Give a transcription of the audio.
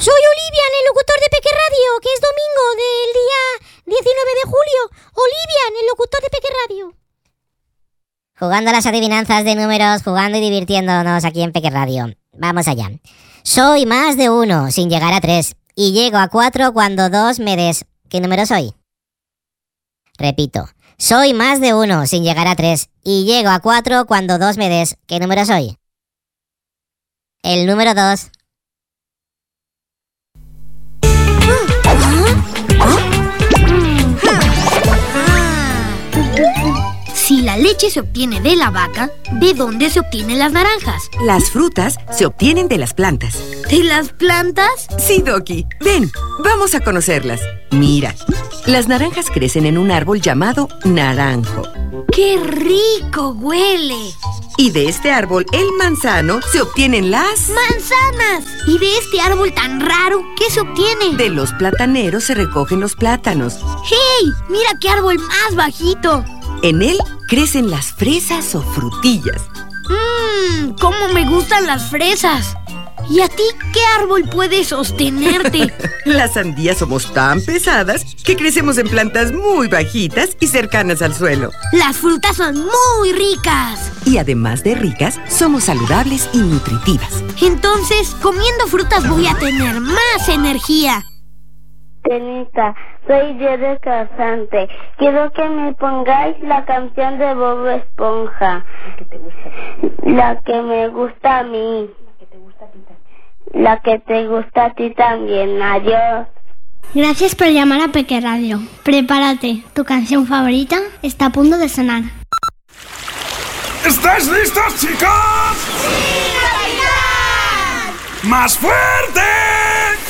Soy Olivian, el locutor de Peque Radio, que es domingo del día 19 de julio. Olivian, el locutor de Peque Radio. Jugando a las adivinanzas de números, jugando y divirtiéndonos aquí en Peque Radio. Vamos allá. Soy más de 1 sin llegar a 3 y llego a 4 cuando 2 me des. ¿Qué número soy? Repito. Soy más de 1 sin llegar a 3 y llego a 4 cuando 2 me des. ¿Qué número soy? El número 2. Si la leche se obtiene de la vaca, ¿de dónde se obtienen las naranjas? Las frutas se obtienen de las plantas. ¿De las plantas? Sí, Doki. Ven, vamos a conocerlas. Mira, las naranjas crecen en un árbol llamado naranjo. ¡Qué rico huele! Y de este árbol, el manzano, se obtienen las... ¡manzanas! ¿Y de este árbol tan raro, qué se obtiene? De los plataneros se recogen los plátanos. ¡Hey! ¡Mira qué árbol más bajito! En él crecen las fresas o frutillas. ¡Cómo me gustan las fresas! ¿Y a ti qué árbol puede sostenerte? Las sandías somos tan pesadas que crecemos en plantas muy bajitas y cercanas al suelo. Las frutas son muy ricas. Y además de ricas, somos saludables y nutritivas. Entonces, comiendo frutas voy a tener más energía. Tenita, soy Diego Casante. Quiero que me pongáis la canción de Bob Esponja. La que me gusta a mí. La que te gusta a ti también. Adiós. Gracias por llamar a Peque Radio. Prepárate, tu canción favorita está a punto de sonar. ¿Estáis listos, chicos? ¡Sí, capitán! ¡Más fuerte!